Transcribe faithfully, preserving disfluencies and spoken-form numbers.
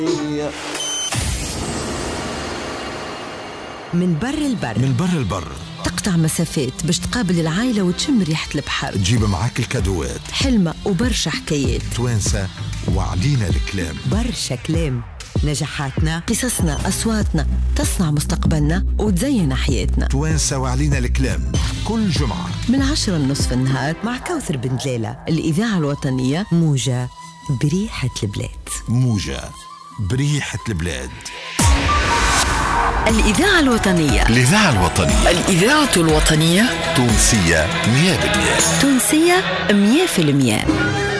من بر البر من بر البر تقطع مسافات باش تقابل العائلة وتشم ريحة البحر، تجيب معاك الكادوات، حلمة وبرشا حكايات، توانسة وعلينا الكلام، برشا كلام، نجاحاتنا، قصصنا، أصواتنا تصنع مستقبلنا وتزين حياتنا. توانسة وعلينا الكلام كل جمعة من عشرة النصف النهار مع كوثر بن دلالة. الإذاعة الوطنية موجة بريحة البلاد. موجة بريحة البلاد. الإذاعة الوطنية. الإذاعة الوطنية. الإذاعة الوطنية تونسية مية بالمية. تونسية مية في المية.